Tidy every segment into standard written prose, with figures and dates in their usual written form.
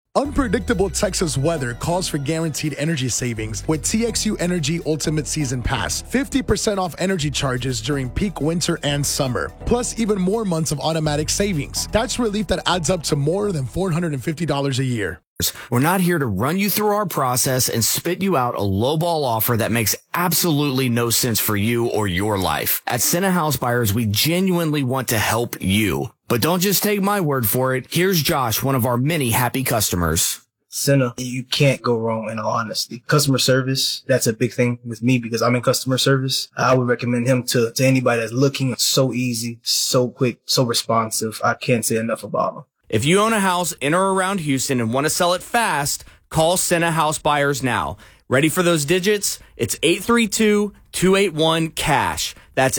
Unpredictable Texas weather calls for guaranteed energy savings with TXU Energy Ultimate Season Pass. 50% off energy charges during peak winter and summer. Plus even more months of automatic savings. That's relief that adds up to more than $450 a year. We're not here to run you through our process and spit you out a lowball offer that makes absolutely no sense for you or your life. At Senna House Buyers, we genuinely want to help you. But don't just take my word for it. Here's Josh, one of our many happy customers. Senna, you can't go wrong in all honesty. Customer service, that's a big thing with me because I'm in customer service. I would recommend him to anybody that's looking. So easy, so quick, so responsive. I can't say enough about him. If you own a house in or around Houston and want to sell it fast, call Senna House Buyers now. Ready for those digits? It's 832-281-CASH. That's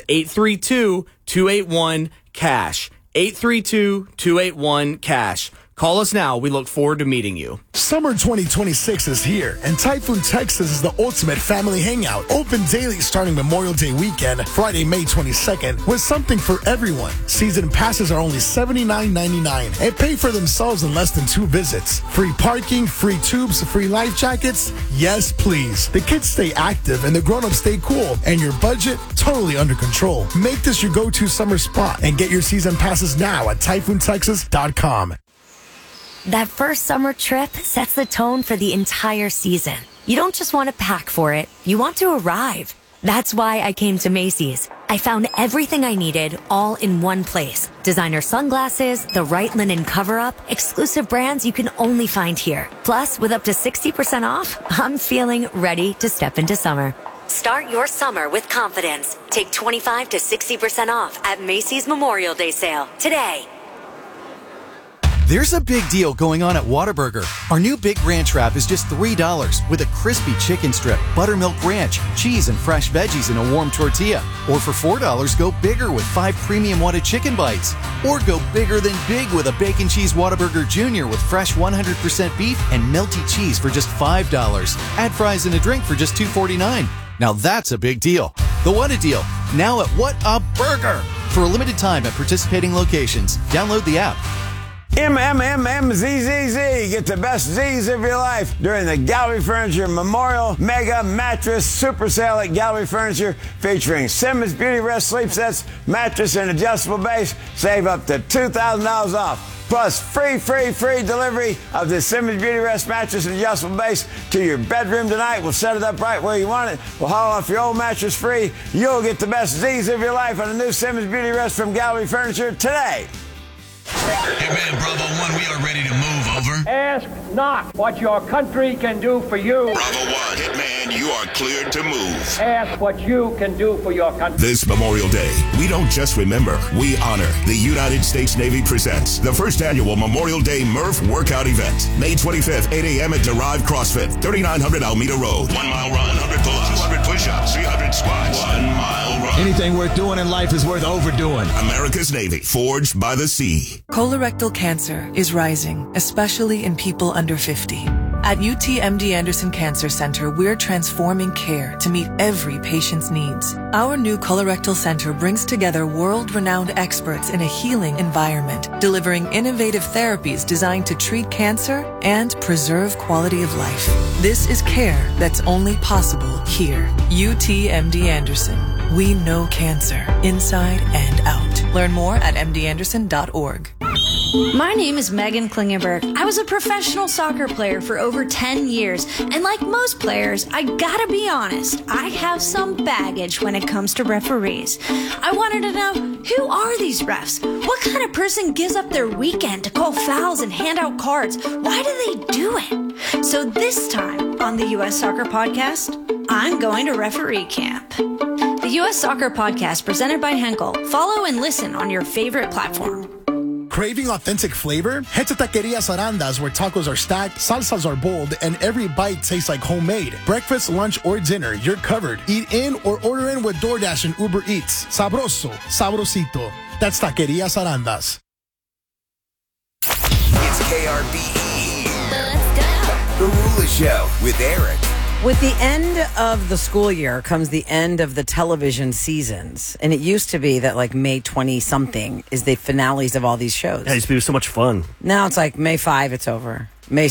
832-281-CASH. 832-281-CASH. Call us now. We look forward to meeting you. Summer 2026 is here, and Typhoon Texas is the ultimate family hangout. Open daily starting Memorial Day weekend, Friday, May 22nd, with something for everyone. Season passes are only $79.99 and pay for themselves in less than 2 visits. Free parking, free tubes, free life jackets. Yes, please. The kids stay active and the grown-ups stay cool, and your budget totally under control. Make this your go-to summer spot and get your season passes now at TyphoonTexas.com. That first summer trip sets the tone for the entire season. You don't just want to pack for it, you want to arrive. That's why I came to Macy's. I found everything I needed all in one place. Designer sunglasses, the right linen cover-up, exclusive brands you can only find here. Plus, with up to 60% off, I'm feeling ready to step into summer. Start your summer with confidence. Take 25 to 60% off at Macy's Memorial Day sale today. There's a big deal going on at Whataburger. Our new Big Ranch wrap is just $3 with a crispy chicken strip, buttermilk ranch, cheese, and fresh veggies in a warm tortilla. Or for $4, go bigger with 5 premium Whata chicken bites. Or go bigger than big with a Bacon Cheese Whataburger Jr. with fresh 100% beef and melty cheese for just $5. Add fries and a drink for just $2.49. Now that's a big deal. The Whata deal, now at What a Burger. For a limited time at participating locations. Download the app. MMMZZZ. Get the best Z's of your life during the Gallery Furniture Memorial Mega Mattress Super Sale at Gallery Furniture, featuring Simmons Beauty Rest sleep sets, mattress, and adjustable base. Save up to $2,000 off. Plus, free delivery of the Simmons Beauty Rest mattress and adjustable base to your bedroom tonight. We'll set it up right where you want it. We'll haul off your old mattress free. You'll get the best Z's of your life on the new Simmons Beauty Rest from Gallery Furniture today. Hey man, Bravo 1, we are ready to move, over. Ask not what your country can do for you. Bravo 1, Hitman, you are cleared to move. Ask what you can do for your country. This Memorial Day, we don't just remember, we honor. The United States Navy presents the first annual Memorial Day Murph Workout Event. May 25th, 8 a.m. at Derived CrossFit, 3900 Alameda Road. 1 mile run, 100 pull-ups, 200 push-ups, 300 squats. 1 mile run. Anything worth doing in life is worth overdoing. America's Navy, forged by the sea. Colorectal cancer is rising, especially in people under 50. At UTMD Anderson Cancer Center, we're transforming care to meet every patient's needs. Our new colorectal center brings together world-renowned experts in a healing environment, delivering innovative therapies designed to treat cancer and preserve quality of life. This is care that's only possible here. UTMD Anderson. We know cancer, inside and out. Learn more at mdanderson.org. My name is Megan Klingenberg. I was a professional soccer player for over 10 years, and like most players, I gotta be honest, I have some baggage when it comes to referees. I wanted to know, who are these refs? What kind of person gives up their weekend to call fouls and hand out cards? Why do they do it? So this time on the U.S. Soccer Podcast, I'm going to referee camp. The U.S. Soccer Podcast presented by Henkel. Follow and listen on your favorite platform. Craving authentic flavor? Head to Taquerias Arandas, where tacos are stacked, salsas are bold, and every bite tastes like homemade. Breakfast, lunch, or dinner, you're covered. Eat in or order in with DoorDash and Uber Eats. Sabroso, sabrosito. That's Taquerias Arandas. It's KRBE. Let's go. The Rula Show with Eric. With the end of the school year comes the end of the television seasons. And it used to be that like May 20-something is the finales of all these shows. Yeah, it used to be so much fun. Now it's like May 5, it's over. May